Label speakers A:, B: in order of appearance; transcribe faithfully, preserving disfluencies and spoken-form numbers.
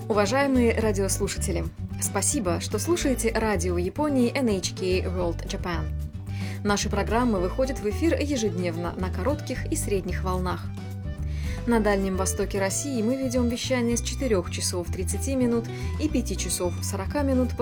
A: Уважаемые радиослушатели, спасибо, что слушаете радио Японии эн эйч кей World Japan. Наши программы выходят в эфир ежедневно на коротких и средних волнах. На Дальнем Востоке России мы ведем вещание с четырёх часов тридцати минут и пяти часов сорока минут по